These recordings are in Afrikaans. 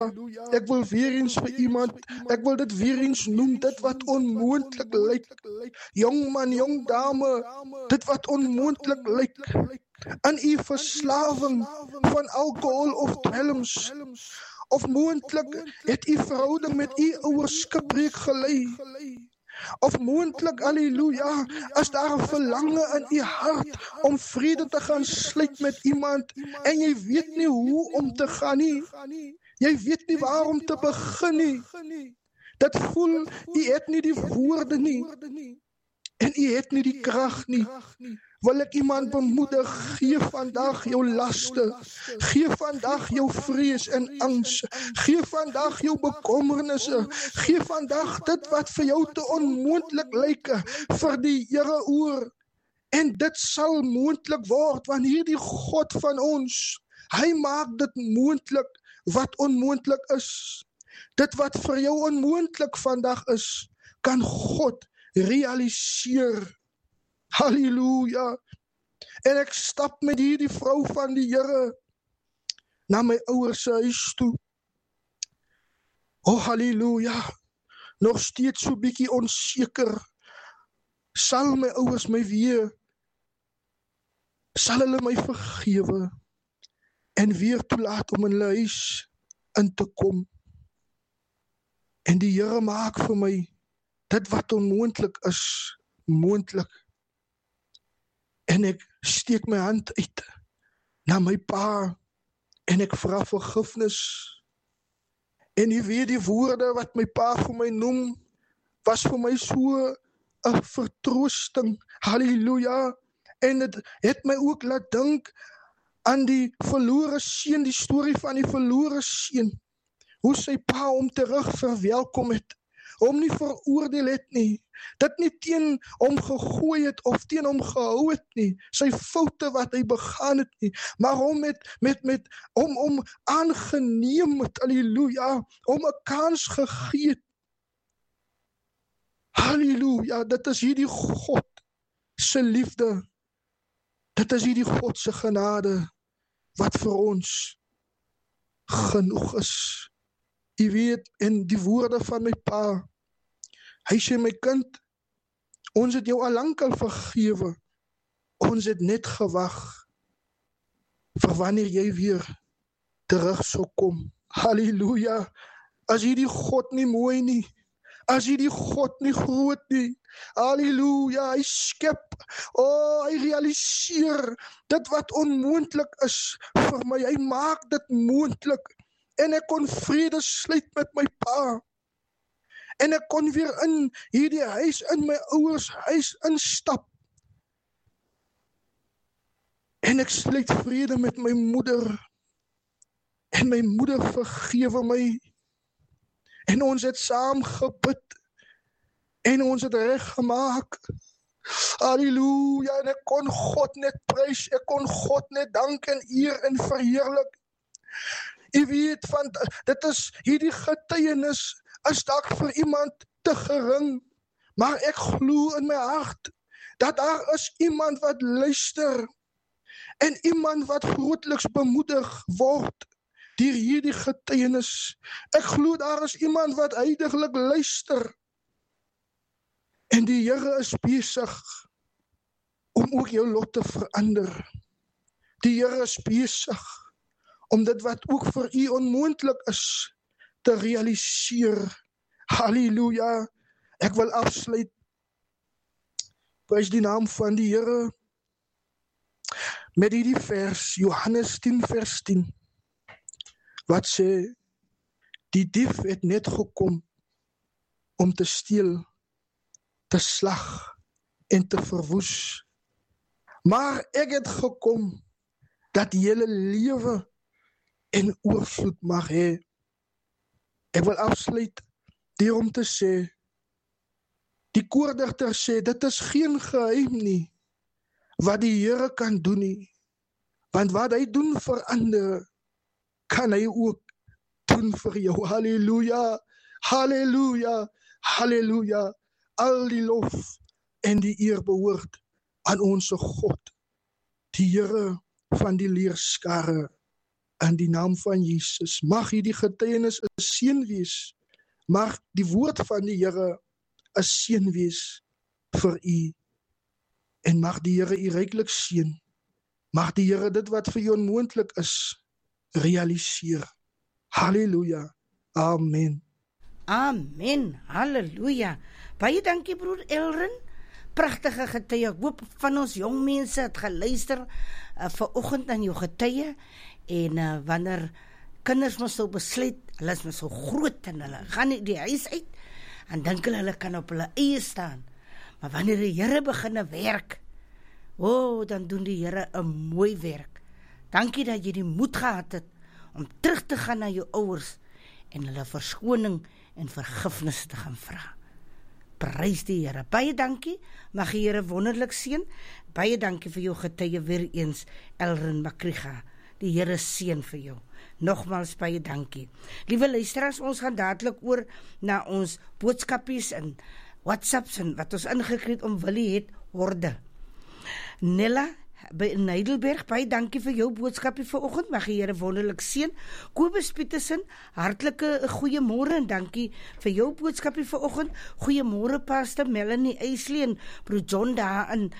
Ek wil weer eens vir iemand, ek wil dit weer eens noem, dit wat onmoontlik lyk. Jong man, jong dame, dit wat onmoontlik lyk. In u verslawing van alcohol of dwelms, of moontlik het u verhouding met u ouers skipbreek gelei. Of moontlik, halleluja, as daar 'n verlange in u hart om vrede te gaan sluit met iemand en jy weet nie hoe om te gaan nie. Jy weet nie waar om te begin nie. Dit voel, u het nie die woorde nie. En u het nie die krag nie. Wil ek iemand bemoedig, gee vandag jou laste, gee vandag jou vrees en angs, gee vandag jou bekommernisse, gee vandag dit wat vir jou te onmoontlik lyk vir die Here oor. En dit sal moontlik word wanneer die God van ons, hy maak dit moontlik wat onmoontlik is. Dit wat vir jou onmoontlik vandag is, kan God realiseer. Halleluja. En ek stap met hierdie vrou van die Here na my ouers se huis toe. Oh, halleluja. Nog steeds so bietjie onseker. Sal my ouers my weer? Sal hulle my vergewe en weer toelaat om in hulle huis in te kom? En die Here maak vir my dit wat onmoontlik is, moontlik. En ek steek my hand uit na my pa en ek vra vergifnis. En jy weet die woorde wat my pa vir my noem, was vir my so 'n vertroosting. Halleluja. En dit het my ook laat dink aan die verlore seun, die storie van die verlore seun. Hoe sy pa hom terug verwelkom het, hom nie veroordeel het nie, dit nie teen hom gegooi het of teen hom gehou het nie, sy foute wat hy begaan het nie, maar hom hom aangeneem het, halleluja, hom 'n kans gegee het. Halleluja, dit is hierdie God se liefde, dit is hierdie God se genade, wat vir ons genoeg is. Jy weet, en die woorde van my pa, hy sê, my kind, ons het jou al lank al vergewe, ons het net gewag vir wanneer jy weer terug sou kom. Halleluja, as hierdie God nie mooi nie, as hierdie God nie groot nie, halleluja, hy skep, hy realiseer dit wat onmoontlik is vir my, hy maak dit moontlik, en ek kon vrede sluit met my pa, en ek kon weer in hierdie huis, in my ouers huis instap, en ek sluit vrede met my moeder, en my moeder vergewe my, en ons het saam gebid, en ons het reg gemaak. Halleluja, en ek kon God net prys, ek kon God net dank en eer en verheerlik. Jy weet, want dit is hierdie getuienis, is dalk vir iemand te gering, maar ek glo in my hart, dat daar is iemand wat luister, en iemand wat grootliks bemoedig word, deur hierdie getuienis. Ek glo daar is iemand wat heiliglik luister, en die Here is besig om ook jou lot te verander. Die Here is besig om dit wat ook vir u onmoontlik is, te realiseer. Halleluja. Ek wil afsluit. Prys die naam van die Here met hierdie vers, Johannes 10 vers 10, wat sê, die dief het net gekom om te steel, te slag en te verwoes. Maar ek het gekom dat julle lewe en oorvloed mag hê. Ek wil afsluit deur om te sê, die koordigter sê, dit is geen geheim nie, wat die Here kan doen nie, want wat hy doen vir ander, kan hy ook doen vir jou. Halleluja, halleluja, halleluja, al die lof en die eer behoort aan onze God, die Here van die leerskare. in die naam van Jesus. Mag hierdie getuienis 'n seën wees. Mag die woord van die Here 'n seën wees vir u. En mag die Here u ryklik seën. Mag die Here dit wat vir u onmoontlik is, realiseer. Halleluja. Amen. Amen. Halleluja. Baie dankie broer Elrin. Pragtige getuie. Ek hoop van ons jong mense het geluister vanoggend aan jou getuie. En wanneer kinders mos so besluit, hulle is mos so groot en hulle gaan nie die huis uit, en dink hulle kan op hulle eie staan. Maar wanneer die Here begin werk, dan doen die Here 'n mooi werk. Dankie dat jy die moed gehad het om terug te gaan na jou ouers en hulle verskoning en vergifnis te gaan vra. Prys die Here. Baie dankie. Mag die Here wonderlik seën. Baie dankie vir jou getuie weer eens, Elrin Makriga. Die Here seën vir jou. Nogmaals baie dankie. Liewe luisteraars, ons gaan dadelik oor na ons boodskapies en WhatsApps en wat ons ingekry het om Willie het horde. Nella by Heidelberg, baie dankie vir jou boodskapie vanoggend. Mag die Here wonderlik seën. Kobus Pietersen, hartlike goeiemôre en dankie vir jou boodskapie vanoggend. Goeiemôre Pastor Melanie Eisley en broer John daar in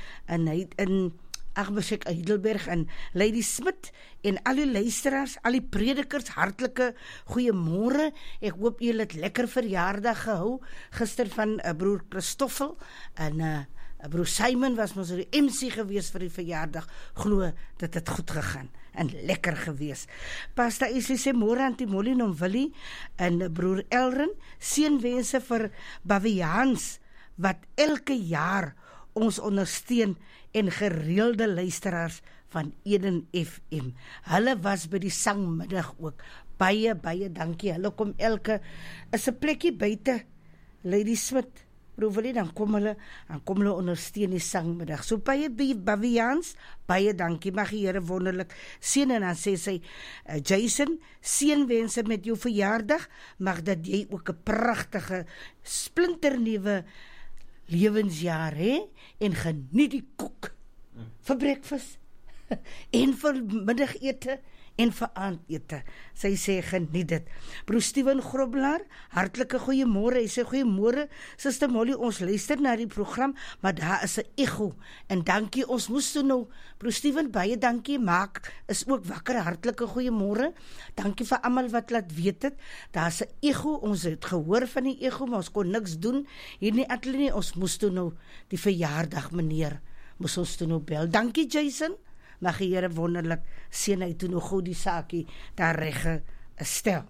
Heidelberg en Lady Smit en al die luisteraars, al die predikers, hartlike goeiemôre. Ek hoop julle het lekker verjaardag gehou gister van broer Christoffel en broer Simon was mos die MC gewees vir die verjaardag. Glo dit het goed gegaan en lekker gewees. Pastor Isie sê môre aan Timolly en Willie en broer Elrin, seënwense vir Baviaans wat elke jaar ons ondersteun en gereelde luisteraars van Eden FM. Hulle was by die sangmiddag ook. Baie dankie. Hulle kom is 'n plekkie buite Lady Smith. Broer, dan kom hulle ondersteun die sangmiddag. So baie Baviaans, baie dankie. Mag die Here wonderlik seën en dan sê sy Jason, seënwense met jou verjaardag. Mag dat jy ook 'n pragtige splinternuwe lewensjaar hê en geniet die koek vir breakfast en vir middagete en vir aandete. Sy sê geniet dit. Broer Steven Grobelaar, hartlike goeiemôre. Hy sê goeiemôre Suster Molly, ons luister na die program, maar daar is 'n ego en dankie, ons moes toe nou. Broer Steven, baie dankie, maak is ook wakker, hartlike goeiemôre. Dankie vir almal wat laat weet het. Daar's 'n ego, ons het gehoor van die ego, maar ons kon niks doen. Hier nie atleenie, ons moes toe nou die verjaardag meneer, moes ons toe nou bel. Dankie Jason. Mag die Here wonderlik seën hy toe nog goed die saakie daar reg stel.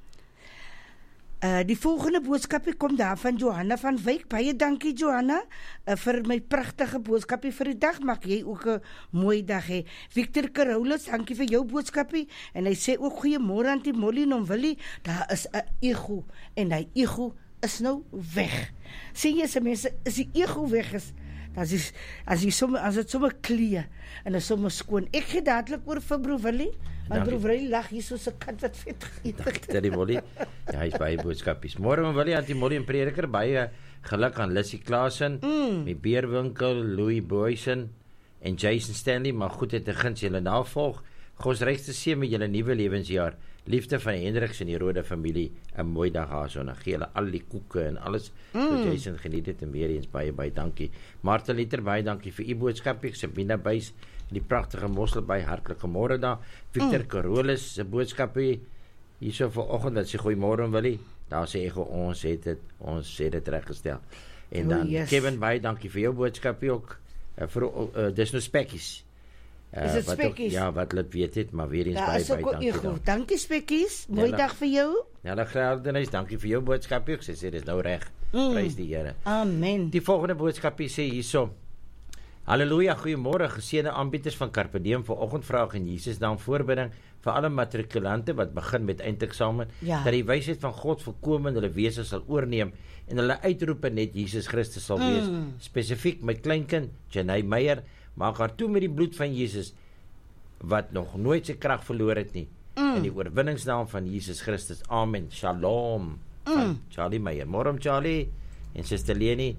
Die volgende boodskapie kom daar van Johanna van Wyk. Baie dankie Johanna vir my pragtige boodskapie vir die dag. Mag jy ook 'n mooi dag hê. Victor Carolus, dankie vir jou boodskapie en hy sê ook goeiemôre aan Timolly en Willie. Daar is 'n ego en hy ego is nou weg. Sien jy se mense, is die ego weg is as dit sommer klee en is sommer skoon. Ek gee dadelik oor vir broer Willie, want broer Willie lag hier soos 'n kat wat vet geëet het. Dankie Molly. Ja, hy's baie boodskapies. Môre Willie aan die Molly en prediker, baie geluk aan Lissy Klaasen, my Beerwinkel, Louis Boysen en Jason Stanley, maar goed het 'n guns julle navolg. God se regste seën met julle nuwe lewensjaar. Liefde van Hendriks en die Rode familie, 'n mooi dag haar so. Gee julle al die koeke en alles. So Jason geniet dit en weer eens baie dankie. Martha Liter, baie dankie vir u boodskapie. Sabina Buys, die pragtige Mosselbaai, hartlike môre daar. Victor Carolus se boodskapie hierso vanoggend, dat sê goeiemôre Willie. Daar sê ek ons het dit reggestel. En dan Kevin, baie dankie vir jou boodskapie ook. Dis nou spekkies. Is dit spekkies? Wat laat weet het, maar weer eens baie dankie. Dankie spekkies, mooi dag vir jou. Ja, Geldenhuis, dankie vir jou boodskapie. Ek sê dis nou reg. Prys die Here. Amen. Die volgende boodskapie sê hierso: Halleluja, goeiemôre geseënde aanbieders van Carpe Diem. Vanoggend vra ek in Jesus naam voorbidding vir alle matrikulante wat begin met eindeksamen, dat die wysheid van God volkome hulle wese sal oorneem en hulle uitroepe net Jesus Christus sal wees. Spesifiek my kleinkind Janey Meyer, maak haar toe met die bloed van Jesus wat nog nooit sy krag verloor het nie. In die oorwinningsnaam van Jesus Christus. Amen. Shalom. Van Charlie Meyer. Môre Charlie en Suster Leni.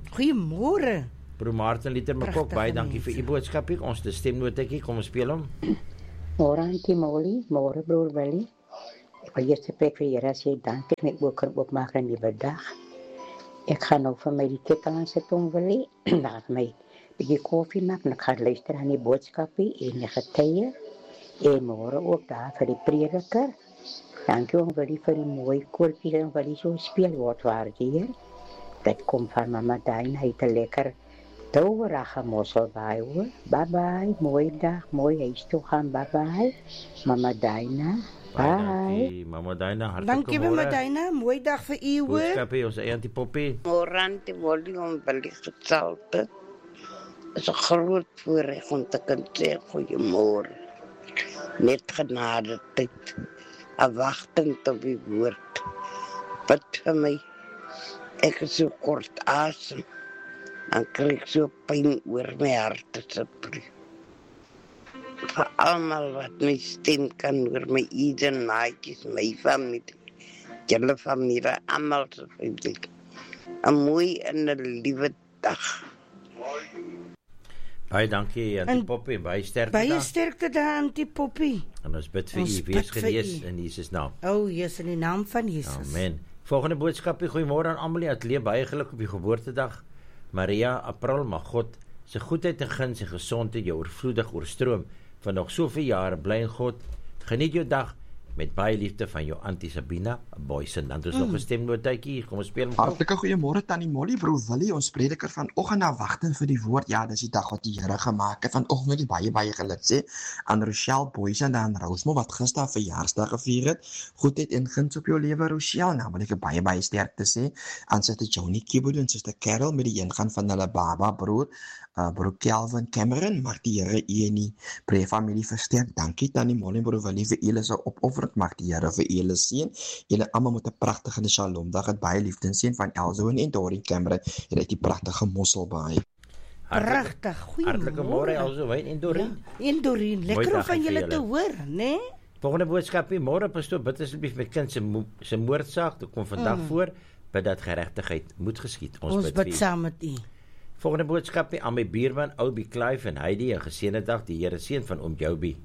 Goeiemôre. Broer Martin Liter Makok, baie dankie vir u boodskapie. Ons het 'n stemnotetjie, kom ons speel hom. Môre Auntie Molly, môre broer Willie. Ek wil eers plek vir Here sê dankie en ek ook kan opmaak aan die dag. Ek gaan nou vir my die ketel aansit om Willie. Dan gaan my 'n bietjie koffie maak en ek gaan luister aan die boodskappe en die getuie. En môre ook daar vir die prediker. Dankie om Willie vir die mooi koortjies en wat hy so speel word waar hier. Dat komt van mama Dina, hij te lekker toverige mossel bij hoor. Bye bye, mooie dag, mooi huis toe gaan, bye bye. Mama Dina, bye. Dankie, mama Dina, hartelijk Dankie mama Dina, mooi dag vir u hoor. Boodskapie, ons Auntie Poppy. Môre Auntie Molly om Willie gesalte. Is 'n groot voorreg om te kan sê goeiemôre. Net genade tyd. Afwagtend op die woord. Bid vir my. Ek is so kort asem. Dan kry ek so pyn oor my hart asseblief. Vir almal wat my stem kan oor my Eden maatjies, my familie. Julle familie, almal se familie. 'n mooi en 'n liewe dag. Baie dankie Auntie Poppy, baie sterkte daar. Baie sterkte daar Auntie Poppy. En ons bid vir u, wees genees in Jesus naam. O, Jesus, in die naam van Jesus. Amen. Volgende boodskapie, goeiemôre aan almal. Atlee baie geluk op die geboortedag. Maria April, mag God se goedheid en guns en gesondheid jou oorvloedig oorstroom vir nog soveel jare. Bly in God. Geniet jou dag met baie liefde van jou Auntie Sabina Boysen. Dan is nog 'n stemnotetjie. Kom ons speel hom. Hartlike goeiemôre Tannie Molly, broer Willie, ons prediker vanoggend na wagting vir die woord. Ja, dis die dag wat die Here gemaak het. Vanoggend wil ek baie geluk sê aan Rochelle Boysen en aan Rosemont wat gister verjaarsdag gevier het. Goedheid en guns op jou lewe Rochelle. Nou wil ek baie sterkte sê aan Suster Johnny Kibodo en Suster Carol met die ingaan van hulle baba broer. Broer Kelvin Cameron, mag die Here u en die Breë familie versterk. Dankie Tannie Molly, broer Willie, vir julle se opofferend. Mag die Here vir julle seën. Julle almal met 'n pragtige Shalom dag. Het baie liefde en seën van Elzo en Doreen Cameron. Julle het die pragtige mosselbaai. Pragtig, Hartlike môre Elzo en Doreen. Ja, en Doreen, lekker om van julle te hoor, né? Volgende boodskapie, môre pastoor, bid asseblief my kind se moordsaak, dit kom vandag voor, bid dat geregtigheid moet geskied. Ons bid saam met u. Volgende boodskapie aan my buurman Obi Clive en Heidi, 'n geseënde dag, die Here seën van oom Joby.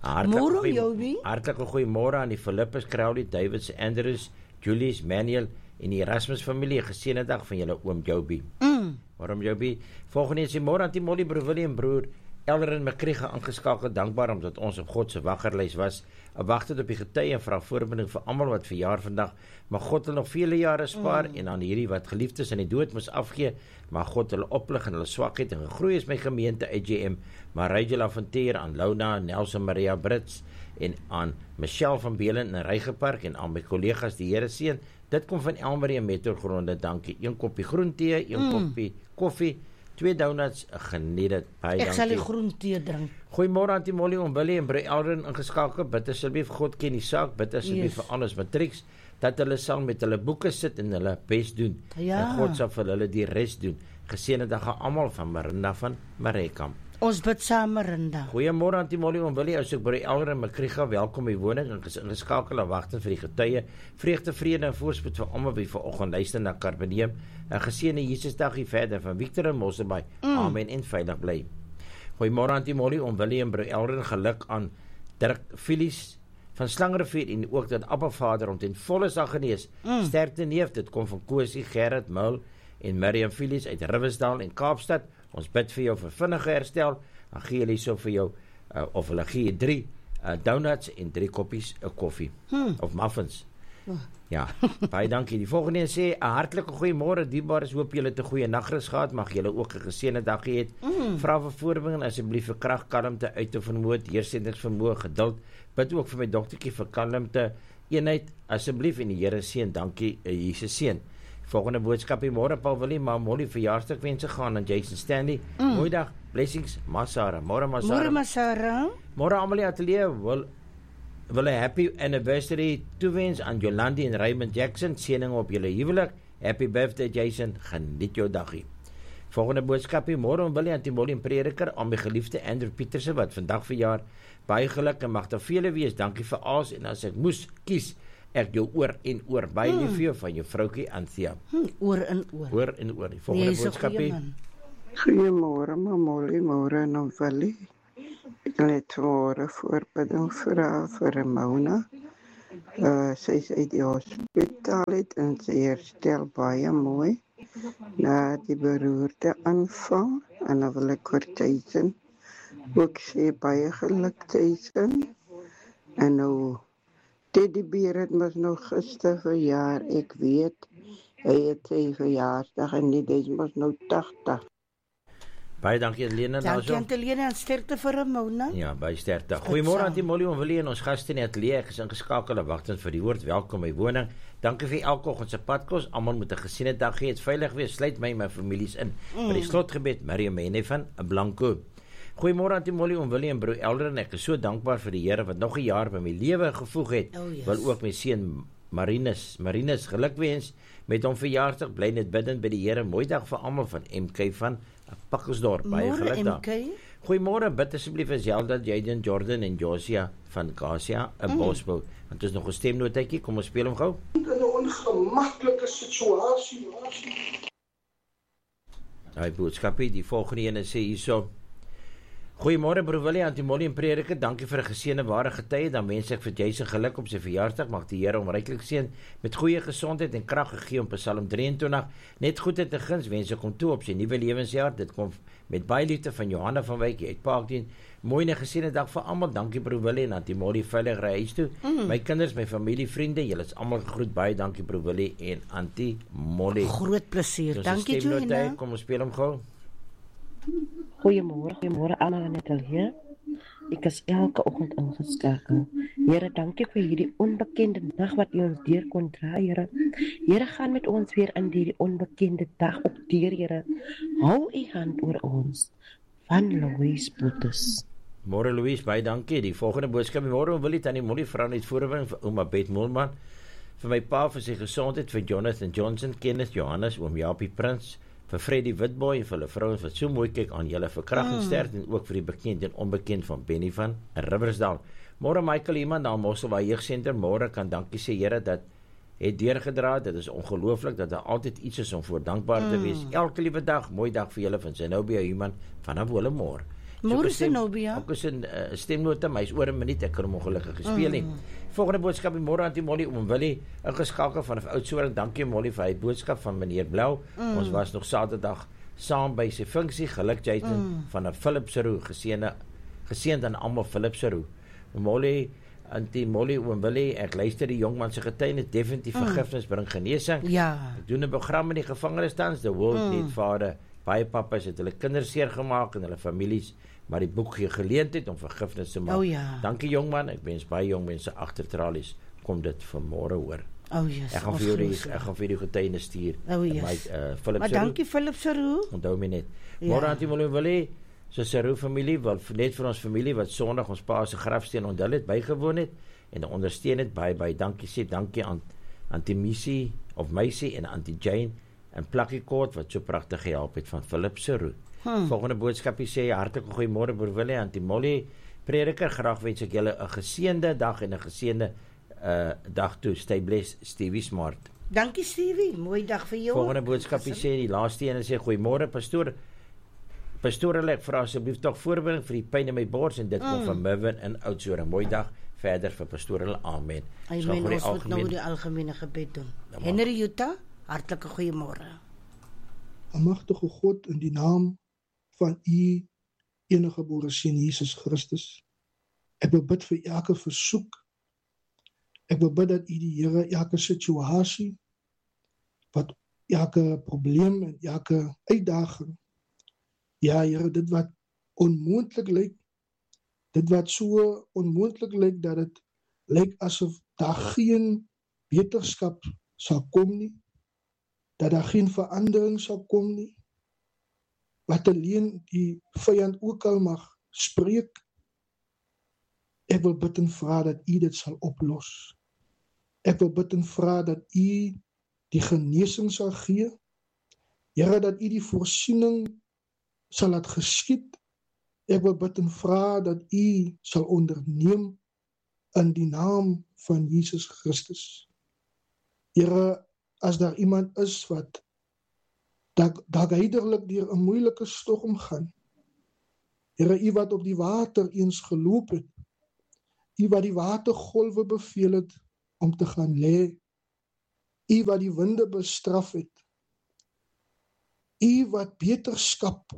Hartlike goeiemôre aan die Philippus, Crowley, Davids, Andrews, Julius, Manuel en die Erasmus familie, 'n geseënde dag van julle oom Joby. Oom Joby, volgende is die môre aan die Molly, broer William, broer Elderin Makrige aangeskakel, dankbaar omdat ons op God se waggerlys was. Wagtend op die getuie en vra voorbinding vir almal wat verjaar vandag. Mag God hulle nog vele jare spaar en aan hierdie wat geliefdes in die dood moes afgee, mag God hulle oplig in hulle swakheid en gegroei is my gemeente AGM, Marigela van Teer, aan Launa, Nelson Maria Brits en aan Michelle van Belen in Rygepark en aan my kollegas die Here seën. Dit kom van Elmarie Metrogronde, dankie. 1 koppie groentee, 1 koppie koffie, 2 donuts, geniet dit. Baie dankie. Ek sal die groentee drink. Goeiemôre Auntie Molly, om Willie en Broer Elden ingeskakel. Bid asseblief, God ken die saak. Bid asseblief vir alles matrieks dat hulle sal met hulle boeke sit en hulle bes doen. Ja. En God sal vir hulle die res doen. Geseënde dag aan almal van Marinda van Marekamp. Ons bid saam Marinda. Goeiemôre Auntie Molly, om Willie, as ek Broer Elden en Makrika welkom by woning en ingeskakel en wagtend vir die getuie. Vreugde, vrede en voorspoed vir almal wie vanoggend luister na Carpeneem. 'n Geseënde Jesusdag hier verder van Victor en Mosselbaai. Amen en veilig bly. Goeiemôre Auntie Molly, om Willie en Broer Elden, geluk aan Dirk Philies van Slangrivier en ook dat Abba Vader om ten volle sal genees. Sterkte neef, dit kom van Kosie, Gerrit, Mul en Miriam Philies uit Riversdal en Kaapstad. Ons bid vir jou vir vinnige herstel. Dan gee hulle so vir jou of hulle gee 3 donuts en 3 koppies koffie of muffins. Ja, baie dankie. Die volgende sê 'n hartlike goeiemôre dierbares, hoop julle het 'n goeie nagrus gehad, mag julle ook 'n geseënde dag hê. Vra vir voorbinding asseblief vir krag, kalmte, uithouvermoë, heersettingsvermoë, geduld. Bid ook vir my dogtertjie vir kalmte, eenheid asseblief en die Here seën. Dankie, Jesus seën. Volgende boodskap hier môre Paul Willie, maar Molly verjaarsdagwense gaan aan Jason Stanley. Mooi dag, blessings, Masara. Môre Masara. Môre Masara. Môre almal die ateljee wil 'n happy anniversary toewens aan Jolandi en Raymond Jackson. Seëning op julle huwelik. Happy birthday Jason. Geniet jou dagie. Volgende boodskap hier môre om Willie Antimoli en prediker aan my geliefde Andrew Pieterse wat vandag verjaar. Baie geluk en mag daar vele wees. Dankie vir alles en as ek moes kies, ek jou oor en oor. Baie lief vir jou van jou vroukie Anthea. Oor en oor. Oor en oor. Die volgende boodskap hier. Goeiemôre Molly, môre en Willie. Ek wil net môre voorbidding vra vir Ramona. Sy is uit die hospitaal uit en sy herstel baie mooi na die beroerte aanval. En dan wil ek vir Jason ook sê baie geluk Jason. En nou Teddybeer het mos nog gister verjaar, ek weet. Hy het sy verjaarsdag en die is mos nou 80. Baie dankie Helena. Dankie aan Helena en sterkte vir Ramona. Ja, baie sterkte. Goeiemôre aan die Molly en Willie en ons gaste in die ateljee. Ek is ingeskakel en wagtend vir die woord. Welkom by woning. Dankie vir elke oggend se padkos. Almal moet 'n gesiene dag hê. Het veilig wees. Sluit my en my families in. By die slotgebed Maria Mene van Blanco. Goeiemôre aan die Molly en Willie en broer Elder en ek is so dankbaar vir die Here wat nog 'n jaar by my lewe gevoeg het. Wil ook my seun Marinus gelukwens met hom verjaarsdag. Bly net bidend by die Here. Mooi dag vir almal van MK van Pakkelsdorp. Baie geluk daar. Goeiemôre, bid asseblief vir Zelda, Jaden, Jordan en Josia van Kasia in Bosbou. Want dit is nog 'n stemnotetjie. Kom ons speel hom gou. In 'n ongemaklike situasie. Hy boodskapie, die volgende ene sê hierso: Goeiemôre broer Willie, Antimolly en prediker, dankie vir 'n geseënde ware getye. Dan wens ek vir Jason geluk op sy verjaarsdag. Mag die Here hom ryklik seën met goeie gesondheid en krag gegee om Psalm 23 net goedheid en guns wens ek hom toe op sy nuwe lewensjaar. Dit kom met baie liefde van Johanna van Wyk uit Parkdien. Mooi en 'n geseënde dag vir almal. Dankie broer Willie en Antimolly, veilig ry huis toe. My kinders, my familie, vriende, julle is almal gegroet. Baie dankie broer Willie en Antimolly. Groot plesier. Dankie Joanna. Kom ons speel hom gou. Goeiemôre almal in die ateljee. Ek is elke oggend ingeskakel. Here, dankie vir hierdie onbekende dag wat U ons deur kon dra, Here. Here, gaan met ons weer in hierdie onbekende dag op deur, Here. Hou U hand oor ons. Van Louise Boetes. Môre Louise, baie dankie. Die volgende boodskap môre wil ek aan die Molly vra net voorbring vir ouma Bet Moelman, vir my pa vir sy gesondheid, vir Jonathan Johnson, Kenneth Johannes, oom Japie Prins, vir Freddie Witboy en vir hulle vrouens wat so mooi kyk aan julle, vir krag en sterkte en ook vir die bekend en onbekend van Benny van Riversdal. Môre Michael iemand na Mosselbaai Jeugsentrum, môre kan dankie sê Here dat het deurgedra. Dit is ongelooflik dat daar altyd iets is om voor dankbaar te wees. Elke liewe dag, mooi dag vir julle van Zenobia Human van Abolemore. Môre Zenobia. Ook is 'n stemnota, maar is oor 'n minuut, ek kan hom ongelukkig gespeel nie. Volgende boodskap môre aan die Molly om Willie ingeskakel vanaf Oudtshoorn. Dankie Molly vir hy boodskap van meneer Blou. Ons was nog Saterdag saam by sy funksie. Geluk Jason van 'n Philipsroo geseënd aan almal Philipsroo. Molly Anti-Molly oom Willie, ek luister die jongman se getuienis, definitief vergifnis bring genesing. Ja. Ek doen 'n program in die gevangenis tans, The World Need Vader. Baie pappas het hulle kinders seer gemaak en hulle families, maar die boek gee geleentheid om vergifnis te maak. Dankie jongman, ek wens baie jong mense agter tralies kom dit vanmôre hoor. Ek gaan vir die getuienis stuur. Maar dankie Philip Seru. Onthou my net. Môre Anti-Molly Willie, so Seru familie wil net vir ons familie wat Sondag ons pa se grafsteen onthul het bygewoon het en ondersteun het baie dankie sê dankie aan Anti-Missie of Meisie en Anti-Jane en Plakkie Kort wat so pragtig gehelp het van Philip Seru. Volgende boodskapie sê hartlike goeiemôre broer Willie, Anti-Molly prediker, graag wens ek julle 'n geseënde dag en 'n geseënde dag toe. Stay blessed, Stevie Smart. Dankie Stevie, mooi dag vir jou. Volgende boodskapie sê die laaste een sê goeiemôre pastoor. Pastoor, ek vra asseblief tog voorbereiding vir die pyn in my bors en dit kom van Mervin in Oudtshoorn. Mooi dag verder vir pastoor. Amen. Amen. Ons moet nou die algemene gebed doen. Henry Jutta, hartlike goeiemôre. Almagtige God, in die naam van U enige gebore seun Jesus Christus, ek wil bid vir elke versoek. Ek wil bid dat U die Here elke situasie, wat elke probleem en elke uitdaging, ja Here, dit wat onmoontlik lyk, dit wat so onmoontlik lyk dat dit lyk asof daar geen beterskap sal kom nie, dat daar geen verandering sal kom nie, wat alleen die vyand ook al mag spreek. Ek wil bid en vra dat U dit sal oplos. Ek wil bid en vra dat U die genesing sal gee. Here, dat U die voorsiening sal laat geskied. Ek wil bid en vra dat U sal onderneem in die naam van Jesus Christus. Here, as daar iemand is wat duidelik deur 'n moeilike storm gaan, Here, U wat op die water eens geloop het, U wat die watergolwe beveel het om te gaan lê, U wat die winde bestraf het, U wat beterskap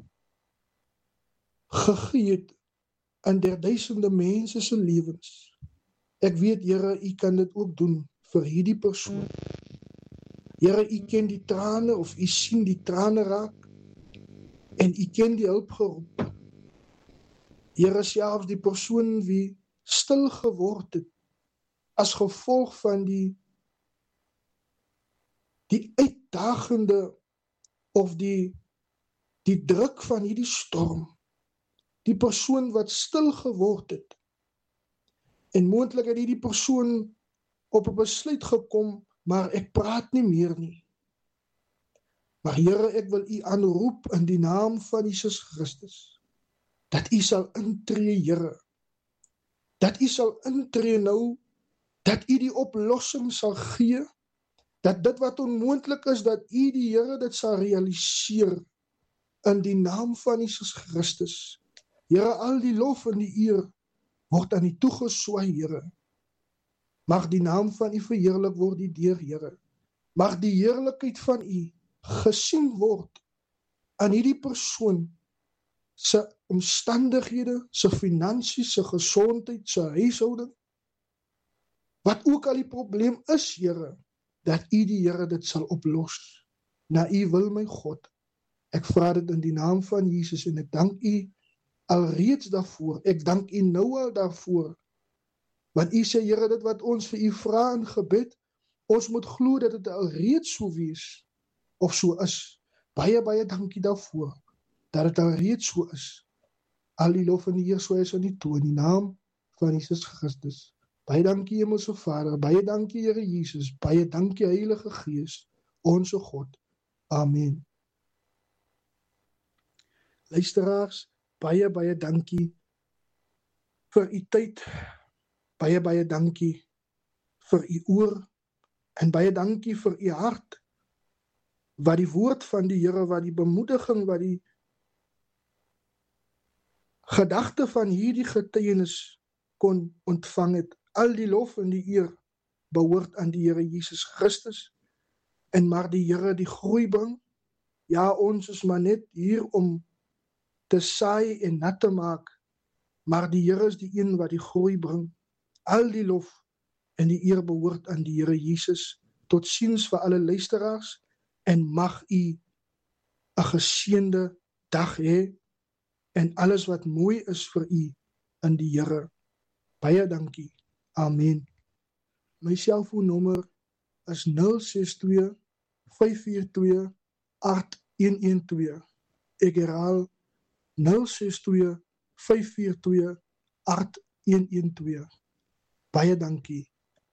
gegee het in duisende mense se lewens. Ek weet, Here, U kan dit ook doen vir hierdie persoon. Here, U ken die trane, of U sien die trane raak, en U ken die hulpgeroep. Here, selfs die persoon wie stil geword het, as gevolg van die uitdagende, of die druk van hierdie storm, die persoon wat stil geword het, en moontlik het hierdie persoon op 'n besluit gekom, maar ek praat nie meer nie. Maar Here, ek wil U aanroep in die naam van Jesus Christus, dat U sal intree, Here, dat U sal intree nou, dat U die oplossing sal gee, dat dit wat onmoontlik is, dat U die Here dit sal realiseer, in die naam van Jesus Christus. Here, al die lof en die eer word aan U toegeswaai, Here. Mag die naam van U verheerlik word deur, Here. Mag die heerlikheid van U gesien word aan hierdie persoon se omstandighede, se finansies, se gesondheid, se huishouding. Wat ook al die probleem is, Here, dat U die Here dit sal oplos. Na U wil, my God. Ek vra dit in die naam van Jesus en ek dank U alreeds daarvoor. Ek dank U nou al daarvoor. Want U sê, Here, dit wat ons vir U vra in gebed, ons moet glo dat dit alreeds so wees, of so is. Baie, baie dankie daarvoor, dat dit alreeds so is. Al die lof en die eer so is aan U toe, in die naam van Jesus Christus. Baie dankie, Hemelse Vader, baie dankie, Here Jesus, baie dankie, Heilige Gees, onze God. Amen. Luisteraars, baie, baie dankie vir U tyd, baie, baie dankie vir U oor, en baie dankie vir U hart, wat die woord van die Here, wat die bemoediging, wat die gedagte van hierdie getuienis kon ontvang het. Al die lof en die eer behoort aan die Here Jesus Christus, en maar die Here die groei bring. Ja, ons is maar net hier om te saai en nat te maak, maar die Here is die een wat die groei bring. Al die lof en die eer behoort aan die Here Jesus. Tot ziens vir alle luisteraars, en mag U 'n geseënde dag hê, en alles wat mooi is vir U in die Here. Baie dankie. Amen. My selfoonnommer is 062 542 8112. Ek herhaal 062 542 8112. Baie dankie.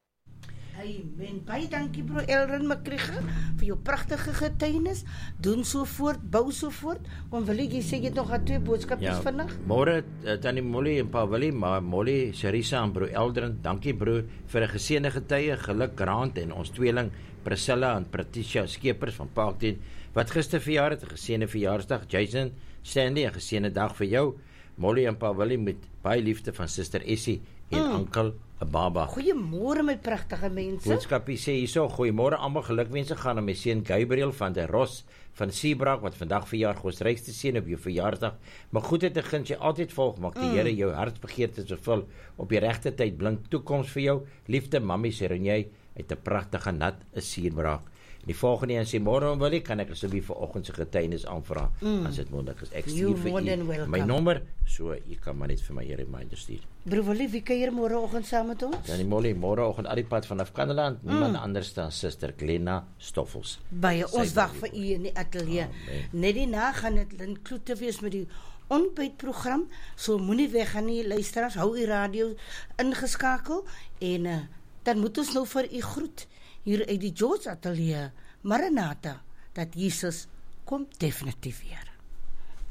Amen. Baie dankie, broer Elrin Makrige, vir jou pragtige getuienis. Doen so voort, bou so voort. Kom Willie, jy sê jy het nog 2 boodskappies vandag? Môre tannie Molly en pa Willie, maar Molly, Sharisa en broer Eldrin, dankie broer vir 'n geseënde getuie, geluk Grant en ons tweeling Priscilla en Patricia Skeepers van Parkdien, wat gister verjaar het, 'n geseënde verjaarsdag. Jason Stanley, 'n geseënde dag vir jou. Molly en pa Willie, met baie liefde van Suster Essie en Oom Baba. Goeiemôre my pragtige mense. Boodskapie sê hierso, goeiemôre almal, gelukwense gaan aan my seun Gabriel van der Ros van Seebraak, wat vandag verjaar. Goeie rykste seën op jou verjaarsdag. Maar goedheid en guns jy altyd volg, maak die Here jou hartsbegeertes vervul, op die regte tyd blink toekoms vir jou. Liefde Mammie Seronjey uit 'n pragtige nat Seebraak. Die volgende een sê, môre wil ek, kan ek asseblief vanoggend se getuienis aanvra, as dit moontlik is. Ek stuur vir u my nommer, so jy kan maar net vir my 'n reminder stuur. Broer Willie, wie kuier môreoggend saam met ons? Dan die Molly, môreoggend al die pad vanaf Kannaland, niemand anders dan Suster Glenna Stoffels. Baie, ons wag vir u in die ateljee. Net daarna gaan dit Linkloete wees met die ontbytprogram, so moenie weggaan nie, luisteraars, hou u radio ingeskakel, en dan moet ons nou vir u groet, hier uit die George Ateljee. Maranatha, dat Jesus kom definitief weer.